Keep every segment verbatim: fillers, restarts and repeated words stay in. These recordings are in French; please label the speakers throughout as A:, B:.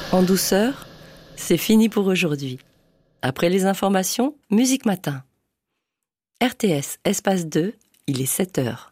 A: En douceur, c'est fini pour aujourd'hui. Après les informations, Musique Matin. R T S, espace deux, il est sept heures.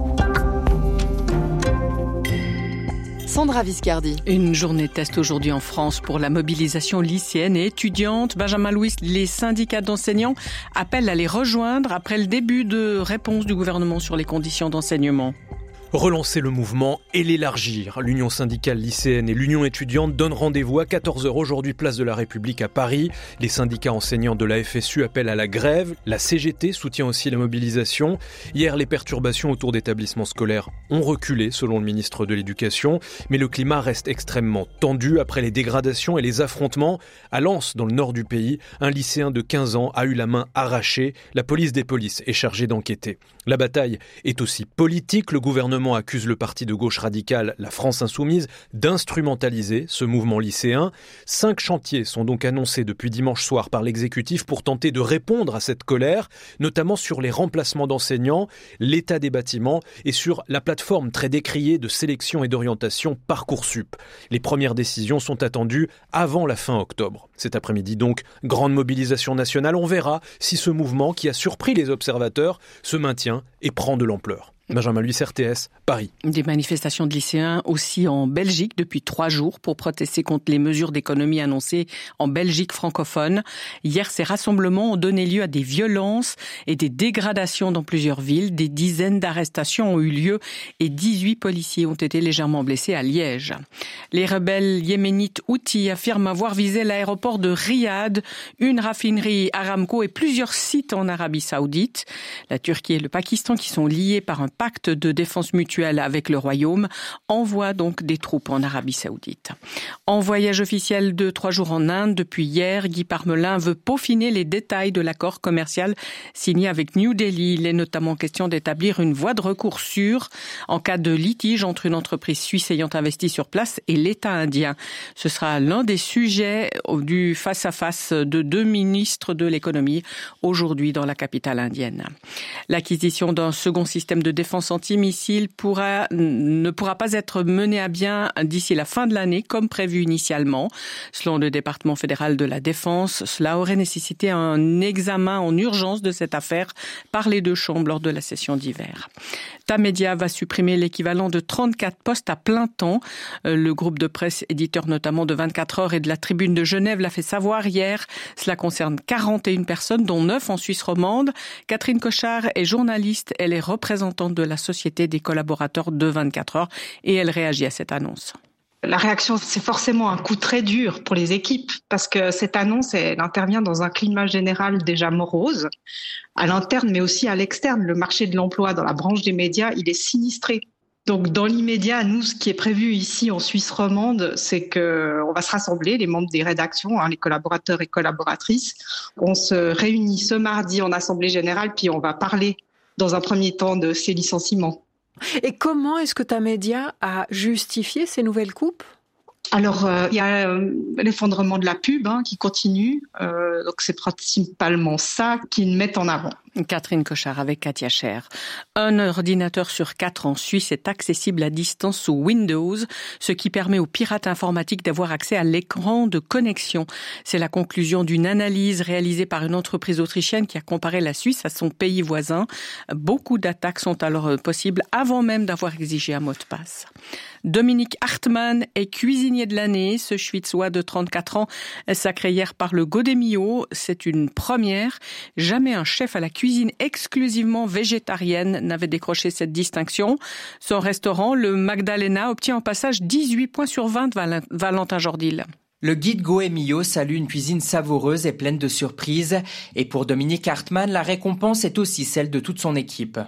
B: Sandra Viscardi.
C: Une journée de test aujourd'hui en France pour la mobilisation lycéenne et étudiante. Benjamin Louis, les syndicats d'enseignants appellent à les rejoindre après le début de réponse du gouvernement sur les conditions d'enseignement.
D: Relancer le mouvement et l'élargir. L'Union syndicale lycéenne et l'Union étudiante donnent rendez-vous à quatorze heures aujourd'hui, place de la République à Paris. Les syndicats enseignants de la F S U appellent à la grève. La C G T soutient aussi la mobilisation. Hier, les perturbations autour d'établissements scolaires ont reculé, selon le ministre de l'Éducation. Mais le climat reste extrêmement tendu après les dégradations et les affrontements. À Lens, dans le nord du pays, un lycéen de quinze ans a eu la main arrachée. La police des polices est chargée d'enquêter. La bataille est aussi politique. Le gouvernement accuse le parti de gauche radicale, la France Insoumise, d'instrumentaliser ce mouvement lycéen. Cinq chantiers sont donc annoncés depuis dimanche soir par l'exécutif pour tenter de répondre à cette colère, notamment sur les remplacements d'enseignants, l'état des bâtiments et sur la plateforme très décriée de sélection et d'orientation Parcoursup. Les premières décisions sont attendues avant la fin octobre. Cet après-midi donc, grande mobilisation nationale. On verra si ce mouvement qui a surpris les observateurs se maintient et prend de l'ampleur. Benjamin Louis, R T S, Paris.
C: Des manifestations de lycéens aussi en Belgique depuis trois jours pour protester contre les mesures d'économie annoncées en Belgique francophone. Hier, ces rassemblements ont donné lieu à des violences et des dégradations dans plusieurs villes. Des dizaines d'arrestations ont eu lieu et dix-huit policiers ont été légèrement blessés à Liège. Les rebelles yéménites Houthis affirment avoir visé l'aéroport de Riyad, une raffinerie Aramco et plusieurs sites en Arabie Saoudite. La Turquie et le Pakistan, qui sont liés par un pacte de défense mutuelle avec le Royaume, envoie donc des troupes en Arabie Saoudite. En voyage officiel de trois jours en Inde, depuis hier, Guy Parmelin veut peaufiner les détails de l'accord commercial signé avec New Delhi. Il est notamment question d'établir une voie de recours sûre en cas de litige entre une entreprise suisse ayant investi sur place et l'État indien. Ce sera l'un des sujets du face-à-face de deux ministres de l'économie aujourd'hui dans la capitale indienne. L'acquisition d'un second système de défense antimissile pourra, ne pourra pas être menée à bien d'ici la fin de l'année comme prévu initialement. Selon le département fédéral de la Défense, cela aurait nécessité un examen en urgence de cette affaire par les deux chambres lors de la session d'hiver. Tamedia va supprimer l'équivalent de trente-quatre postes à plein temps. Le groupe de presse éditeur notamment de vingt-quatre heures et de la Tribune de Genève l'a fait savoir hier. Cela concerne quarante et une personnes, dont neuf en Suisse romande. Catherine Cochard est journaliste. Elle est représentante de la Société des collaborateurs de vingt-quatre heures et elle réagit à cette annonce.
E: La réaction, c'est forcément un coup très dur pour les équipes parce que cette annonce, elle intervient dans un climat général déjà morose, à l'interne mais aussi à l'externe. Le marché de l'emploi dans la branche des médias, il est sinistré. Donc dans l'immédiat, nous, ce qui est prévu ici en Suisse romande, c'est que on va se rassembler, les membres des rédactions, hein, les collaborateurs et collaboratrices. On se réunit ce mardi en assemblée générale, puis on va parler dans un premier temps de ces licenciements.
B: Et comment est-ce que Tamedia a justifié ces nouvelles coupes ?
E: Alors, euh, il y a euh, l'effondrement de la pub hein, qui continue, euh, donc c'est principalement ça qu'ils mettent en avant.
C: Catherine Cochard avec Katia Scher. Un ordinateur sur quatre en Suisse est accessible à distance sous Windows, ce qui permet aux pirates informatiques d'avoir accès à l'écran de connexion. C'est la conclusion d'une analyse réalisée par une entreprise autrichienne qui a comparé la Suisse à son pays voisin. Beaucoup d'attaques sont alors possibles avant même d'avoir exigé un mot de passe. Dominique Hartmann est cuisinier de l'année. Ce Schwyzois de trente-quatre ans est sacré hier par le Godemio. C'est une première. Jamais un chef à la cuisine exclusivement végétarienne n'avait décroché cette distinction. Son restaurant, le Magdalena, obtient en passage dix-huit points sur vingt de Valentin Jordil.
F: Le guide Goemio salue une cuisine savoureuse et pleine de surprises. Et pour Dominique Hartmann, la récompense est aussi celle de toute son équipe.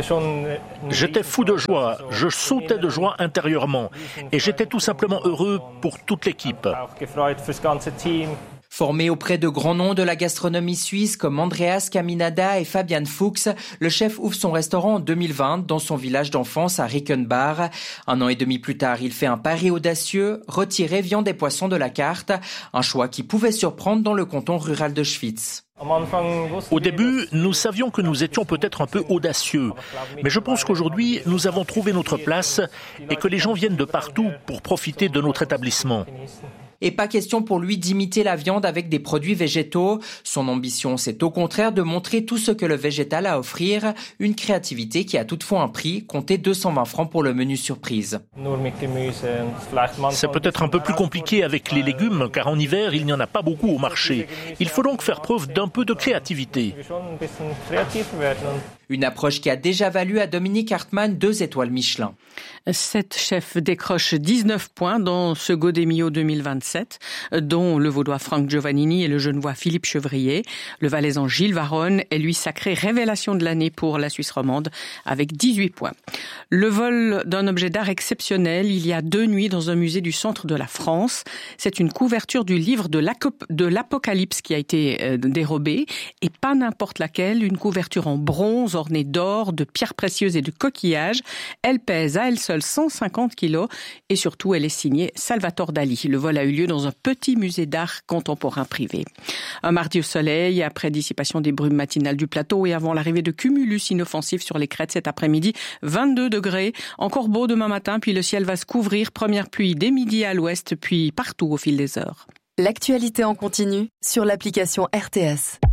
G: J'étais fou de joie, je sautais de joie intérieurement. Et j'étais tout simplement heureux pour toute l'équipe.
F: Formé auprès de grands noms de la gastronomie suisse comme Andreas Caminada et Fabian Fuchs, le chef ouvre son restaurant en deux mille vingt dans son village d'enfance à Rickenbach. Un an et demi plus tard, il fait un pari audacieux, retirer viande et poissons de la carte, un choix qui pouvait surprendre dans le canton rural de Schwyz.
G: Au début, nous savions que nous étions peut-être un peu audacieux, mais je pense qu'aujourd'hui, nous avons trouvé notre place et que les gens viennent de partout pour profiter de notre établissement.
F: Et pas question pour lui d'imiter la viande avec des produits végétaux. Son ambition, c'est au contraire de montrer tout ce que le végétal a à offrir. Une créativité qui a toutefois un prix, comptez deux cent vingt francs pour le menu surprise.
G: C'est peut-être un peu plus compliqué avec les légumes, car en hiver, il n'y en a pas beaucoup au marché. Il faut donc faire preuve d'un peu de créativité.
F: Une approche qui a déjà valu à Dominique Hartmann deux étoiles Michelin.
C: Sept chefs décrochent dix-neuf points dans ce Godemio deux mille vingt-sept, dont le Vaudois Franck Giovannini et le Genevois Philippe Chevrier. Le Valaisan Gilles Varronne est lui sacré révélation de l'année pour la Suisse romande avec dix-huit points. Le vol d'un objet d'art exceptionnel il y a deux nuits dans un musée du centre de la France. C'est une couverture du livre de l'Apocalypse qui a été dérobée, et pas n'importe laquelle, une couverture en bronze ornée d'or, de pierres précieuses et de coquillages. Elle pèse à elle seule cent cinquante kilos et surtout elle est signée Salvatore Dali. Le vol a eu lieu dans un petit musée d'art contemporain privé. Un mardi au soleil, après dissipation des brumes matinales du plateau et avant l'arrivée de cumulus inoffensifs sur les crêtes cet après-midi, vingt-deux degrés. Encore beau demain matin, puis le ciel va se couvrir. Première pluie dès midi à l'ouest, puis partout au fil des heures.
H: L'actualité en continu sur l'application R T S.